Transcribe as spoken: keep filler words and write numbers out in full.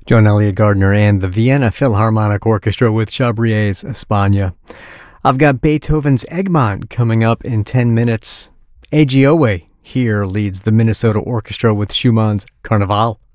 Joan Elliott Gardner and the Vienna Philharmonic Orchestra with Chabrier's España. I've got Beethoven's Egmont coming up in ten minutes. A G Owe here leads the Minnesota Orchestra with Schumann's Carnaval.